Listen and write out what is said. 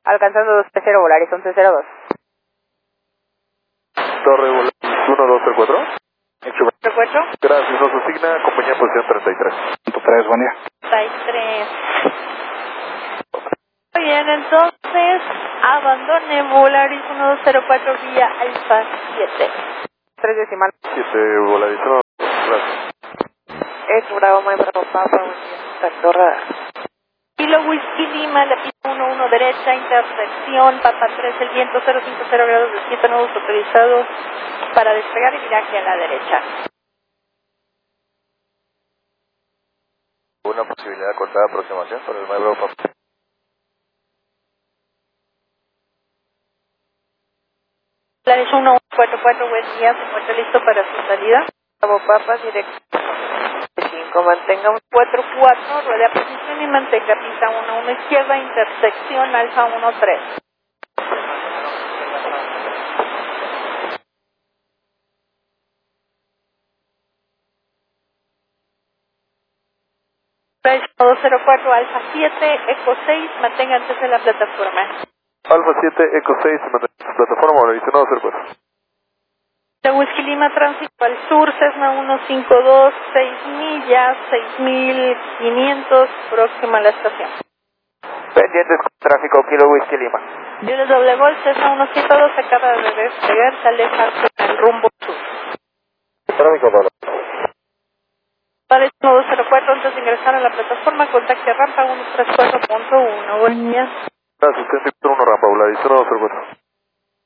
Alcanzando 230 Volaris 1102. Torre Volaris 1204. Hecho. 4. Gracias, nos asigna compañía posición 33. 3, buen día. 33. Muy bien, entonces abandone Volaris 1204 vía Alfa 7. 3 decimal. 7 Volaris 1. Gracias. Es Bravo, May Bravo, Papa, buen día. Sector radar. Kilo Whisky Lima, la pista 11 derecha, intersección, Papa 3, el viento 050 grados de 7 nudos autorizados para despegar y viraje a la derecha. Una posibilidad de cortar aproximación para el May Bravo Papa. Volaris 1144, buen día, se encuentra listo para su salida. Bravo, Papa, directo. 5, mantenga un 4-4, ruede a posición y mantenga pista 1-1 izquierda, intersección Alfa 1-3. Volaris 204, Alfa 7, Eco 6, mantenga antes de la plataforma. Alfa 7, Eco 6, plataforma Volaris 1204. De Whisky Lima, tránsito al sur, Cessna 152, 6 millas, 6500, próxima a la estación. Pendientes con tráfico, Kilo Whisky Lima. Dios doble gol, Cessna 152, acaba de despegar, se aleja hacia el rumbo sur. Tráfico, Pablo. Volaris 1204, antes de ingresar a la plataforma, contacte rampa 134.1. Buen día. Gracias, 1 rampa Volaris 1204.